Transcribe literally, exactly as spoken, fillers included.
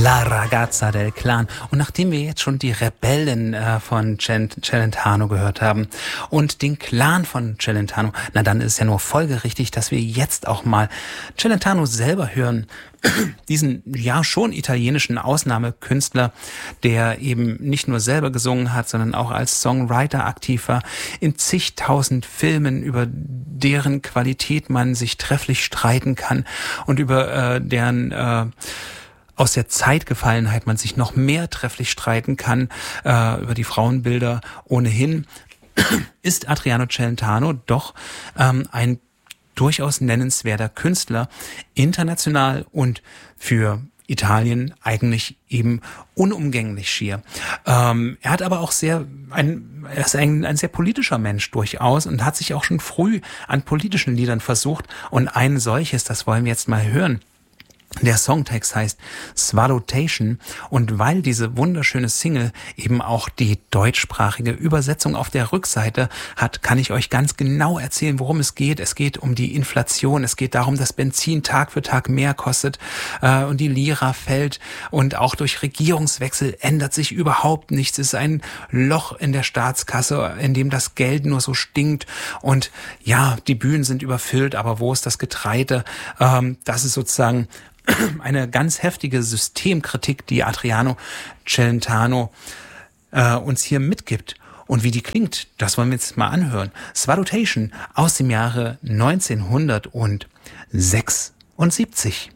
La Ragazza del Clan. Und nachdem wir jetzt schon die Rebellen äh, von Celentano gehört haben und den Clan von Celentano, na dann ist es ja nur folgerichtig, dass wir jetzt auch mal Celentano selber hören. Diesen ja schon italienischen Ausnahmekünstler, der eben nicht nur selber gesungen hat, sondern auch als Songwriter aktiv war, in zigtausend Filmen, über deren Qualität man sich trefflich streiten kann und über äh, deren äh, aus der Zeitgefallenheit man sich noch mehr trefflich streiten kann, äh, über die Frauenbilder ohnehin, ist Adriano Celentano doch ähm, ein durchaus nennenswerter Künstler, international und für Italien eigentlich eben unumgänglich schier. Ähm, er hat aber auch sehr, ein, er ist ein, ein sehr politischer Mensch durchaus und hat sich auch schon früh an politischen Liedern versucht. Und ein solches, das wollen wir jetzt mal hören. Der Songtext heißt Swallowtation und weil diese wunderschöne Single eben auch die deutschsprachige Übersetzung auf der Rückseite hat, kann ich euch ganz genau erzählen, worum es geht. Es geht um die Inflation, es geht darum, dass Benzin Tag für Tag mehr kostet äh, und die Lira fällt und auch durch Regierungswechsel ändert sich überhaupt nichts. Es ist ein Loch in der Staatskasse, in dem das Geld nur so stinkt und ja, die Bühnen sind überfüllt, aber wo ist das Getreide? Ähm, das ist sozusagen eine ganz heftige Systemkritik, die Adriano Celentano äh, uns hier mitgibt. Und wie die klingt, das wollen wir jetzt mal anhören. Swallowtation aus dem Jahre neunzehnhundertsechsundsiebzig.